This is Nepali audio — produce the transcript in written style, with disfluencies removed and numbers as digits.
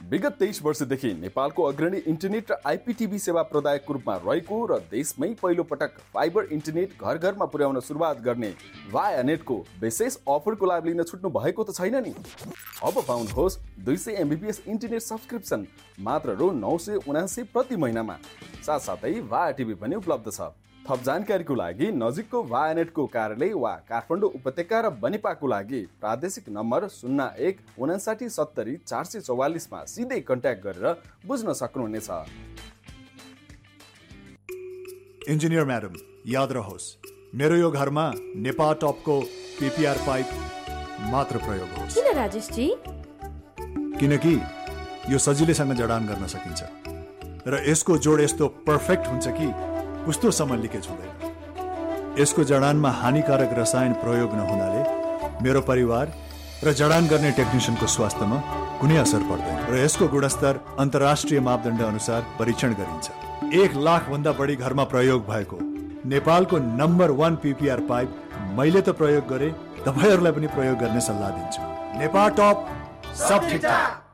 विगत 23 वर्षदेखि नेपालको अग्रणी इन्टरनेट र आइपीटिभी सेवा प्रदायकको रूपमा रहेको र देशमै पहिलो पटक फाइबर इन्टरनेट घर घरमा पुर्याउन सुरुवात गर्ने वाया नेटको विशेष अफरको लाभ लिन छुट्नु भएको त छैन नि। अब पाउनुहोस् 200 MBPS इन्टरनेट सब्सक्रिप्सन मात्र रु 979 प्रति महिनामा। साथसाथै वाया टिभी पनि उपलब्ध छ। थप जानकारीको लागि नजिकको वाया नेटको कार्यालय वा काठमाडौँ उपत्यका र बनिपाको लागि प्रादेशिक नम्बर 01 59 70 444 मा सिधै कन्ट्याक्ट गरेर बुझ्न सक्नुहुनेछ। इन्जिनियर म्याडम, याद रहोस्, मेरो यो घरमा नेपाल टपको पीपीआर पाइप मात्र प्रयोग होस्। किन राजेश जी? किनकि यो सजिलैसँग जडान गर्न सकिन्छ र यसको जोड यस्तो पर्फेक्ट हुन्छ कि कस्तोसम्म लिकेज हुँदैन। यसको जडानमा हानिकारक रसायन प्रयोग नहुनाले मेरो परिवार र जडान गर्ने टेक्निशियनको स्वास्थ्यमा कुनै असर पर्दैन र यसको गुणस्तर अन्तर्राष्ट्रिय मापदण्ड अनुसार परीक्षण गरिन्छ। 1 लाख भन्दा बढी घरमा प्रयोग भएको नेपालको नम्बर 1 पीपीआर पाइप मैले त प्रयोग गरे, तपाईहरुलाई पनि प्रयोग गर्ने सल्लाह दिन्छु। नेपाल टप सब ठिकठाक।